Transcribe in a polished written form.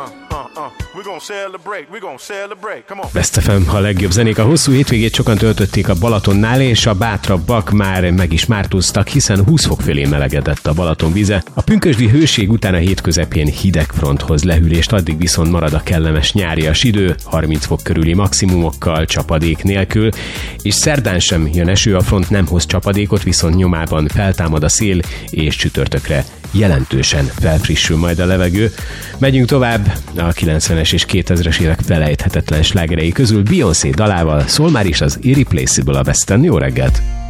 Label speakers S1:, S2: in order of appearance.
S1: Best FM, a legjobb zenék. A hosszú hétvégét sokan töltötték a Balatonnál, és a bátrabbak már meg is mártóztak, hiszen 20 fok fölé melegedett a Balaton vize. A pünkösdi hőség után a hét közepén hideg fronthoz lehűlést, addig viszont marad a kellemes nyárias idő, 30 fok körüli maximumokkal, csapadék nélkül, és szerdán sem jön eső, a front nem hoz csapadékot, viszont nyomában feltámad a szél, és csütörtökre jelentősen felfrissül majd a levegő. Megyünk tovább a 90-es és 2000-es évek felejthetetlen slágerei közül Beyoncé dalával, szól már is az Irreplaceable a Western. Jó reggelt!